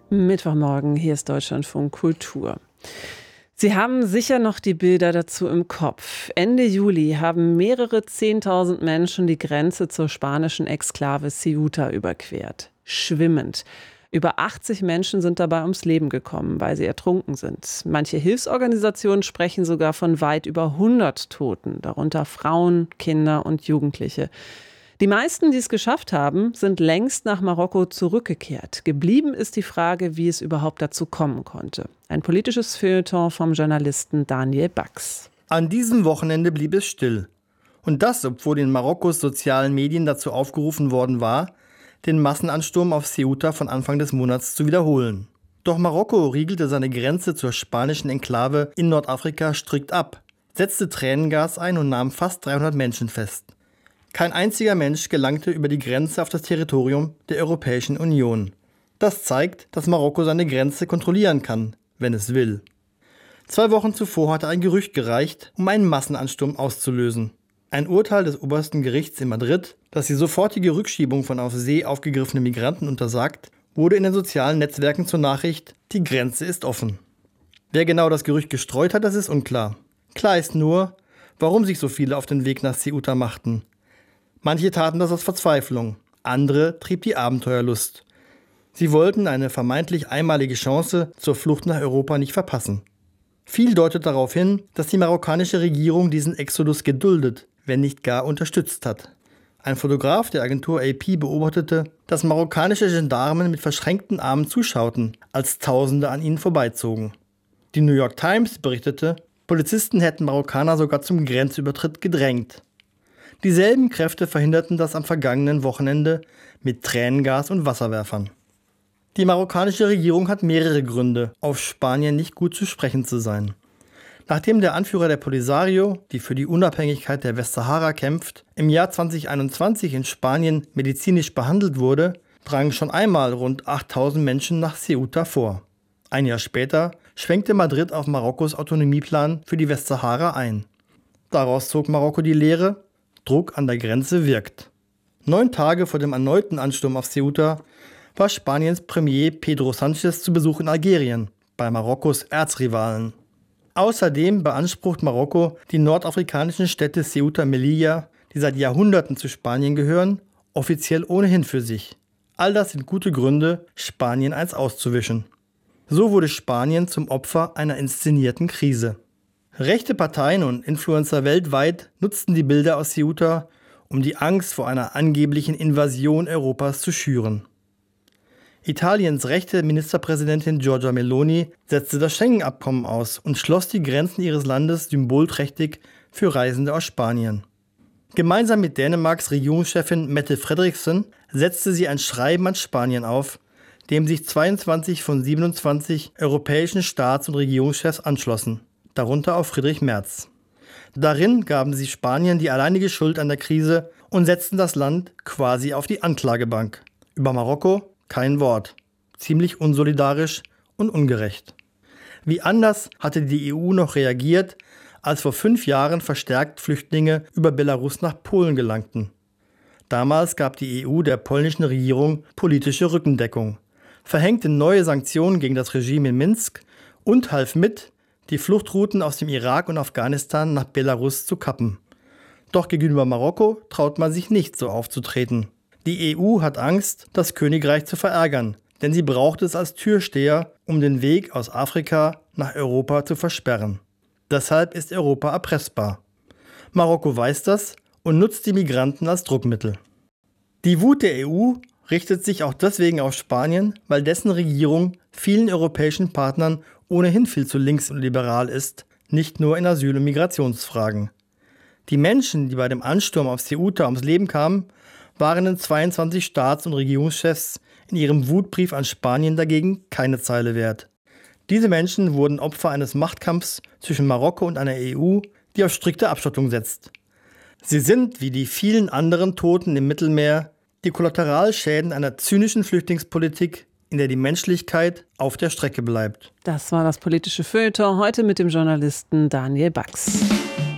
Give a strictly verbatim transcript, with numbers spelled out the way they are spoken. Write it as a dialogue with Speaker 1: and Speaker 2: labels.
Speaker 1: Mittwochmorgen, hier ist Deutschlandfunk Kultur. Sie haben sicher noch die Bilder dazu im Kopf. Ende Juli haben mehrere Zehntausend Menschen die Grenze zur spanischen Exklave Ceuta überquert. Schwimmend. Über achtzig Menschen sind dabei ums Leben gekommen, weil sie ertrunken sind. Manche Hilfsorganisationen sprechen sogar von weit über hundert Toten, darunter Frauen, Kinder und Jugendliche. Die meisten, die es geschafft haben, sind längst nach Marokko zurückgekehrt. Geblieben ist die Frage, wie es überhaupt dazu kommen konnte. Ein politisches Feuilleton vom Journalisten Daniel Bax.
Speaker 2: An diesem Wochenende blieb es still. Und das, obwohl in Marokkos sozialen Medien dazu aufgerufen worden war, den Massenansturm auf Ceuta von Anfang des Monats zu wiederholen. Doch Marokko riegelte seine Grenze zur spanischen Enklave in Nordafrika strikt ab, setzte Tränengas ein und nahm fast dreihundert Menschen fest. Kein einziger Mensch gelangte über die Grenze auf das Territorium der Europäischen Union. Das zeigt, dass Marokko seine Grenze kontrollieren kann, wenn es will. Zwei Wochen zuvor hatte ein Gerücht gereicht, um einen Massenansturm auszulösen. Ein Urteil des obersten Gerichts in Madrid, das die sofortige Rückschiebung von auf See aufgegriffenen Migranten untersagt, wurde in den sozialen Netzwerken zur Nachricht: Die Grenze ist offen. Wer genau das Gerücht gestreut hat, das ist unklar. Klar ist nur, warum sich so viele auf den Weg nach Ceuta machten. Manche taten das aus Verzweiflung, andere trieb die Abenteuerlust. Sie wollten eine vermeintlich einmalige Chance zur Flucht nach Europa nicht verpassen. Viel deutet darauf hin, dass die marokkanische Regierung diesen Exodus geduldet, wenn nicht gar unterstützt hat. Ein Fotograf der Agentur A P beobachtete, dass marokkanische Gendarmen mit verschränkten Armen zuschauten, als Tausende an ihnen vorbeizogen. Die New York Times berichtete, Polizisten hätten Marokkaner sogar zum Grenzübertritt gedrängt. Dieselben Kräfte verhinderten das am vergangenen Wochenende mit Tränengas und Wasserwerfern. Die marokkanische Regierung hat mehrere Gründe, auf Spanien nicht gut zu sprechen zu sein. Nachdem der Anführer der Polisario, die für die Unabhängigkeit der Westsahara kämpft, im Jahr zweitausendeinundzwanzig in Spanien medizinisch behandelt wurde, drangen schon einmal rund achttausend Menschen nach Ceuta vor. Ein Jahr später schwenkte Madrid auf Marokkos Autonomieplan für die Westsahara ein. Daraus zog Marokko die Lehre: Druck an der Grenze wirkt. Neun Tage vor dem erneuten Ansturm auf Ceuta war Spaniens Premier Pedro Sánchez zu Besuch in Algerien, bei Marokkos Erzrivalen. Außerdem beansprucht Marokko die nordafrikanischen Städte Ceuta und Melilla, die seit Jahrhunderten zu Spanien gehören, offiziell ohnehin für sich. All das sind gute Gründe, Spanien eins auszuwischen. So wurde Spanien zum Opfer einer inszenierten Krise. Rechte Parteien und Influencer weltweit nutzten die Bilder aus Ceuta, um die Angst vor einer angeblichen Invasion Europas zu schüren. Italiens rechte Ministerpräsidentin Giorgia Meloni setzte das Schengen-Abkommen aus und schloss die Grenzen ihres Landes symbolträchtig für Reisende aus Spanien. Gemeinsam mit Dänemarks Regierungschefin Mette Frederiksen setzte sie ein Schreiben an Spanien auf, dem sich zweiundzwanzig von siebenundzwanzig europäischen Staats- und Regierungschefs anschlossen, darunter auch Friedrich Merz. Darin gaben sie Spanien die alleinige Schuld an der Krise und setzten das Land quasi auf die Anklagebank. Über Marokko kein Wort. Ziemlich unsolidarisch und ungerecht. Wie anders hatte die E U noch reagiert, als vor fünf Jahren verstärkt Flüchtlinge über Belarus nach Polen gelangten. Damals gab die E U der polnischen Regierung politische Rückendeckung, verhängte neue Sanktionen gegen das Regime in Minsk und half mit, die Fluchtrouten aus dem Irak und Afghanistan nach Belarus zu kappen. Doch gegenüber Marokko traut man sich nicht so aufzutreten. Die E U hat Angst, das Königreich zu verärgern, denn sie braucht es als Türsteher, um den Weg aus Afrika nach Europa zu versperren. Deshalb ist Europa erpressbar. Marokko weiß das und nutzt die Migranten als Druckmittel. Die Wut der E U richtet sich auch deswegen auf Spanien, weil dessen Regierung vielen europäischen Partnern ohnehin viel zu links und liberal ist, nicht nur in Asyl- und Migrationsfragen. Die Menschen, die bei dem Ansturm auf Ceuta ums Leben kamen, waren den zweiundzwanzig Staats- und Regierungschefs in ihrem Wutbrief an Spanien dagegen keine Zeile wert. Diese Menschen wurden Opfer eines Machtkampfs zwischen Marokko und einer E U, die auf strikte Abschottung setzt. Sie sind, wie die vielen anderen Toten im Mittelmeer, die Kollateralschäden einer zynischen Flüchtlingspolitik, in der die Menschlichkeit auf der Strecke bleibt.
Speaker 1: Das war das politische Feuilleton heute mit dem Journalisten Daniel Bax.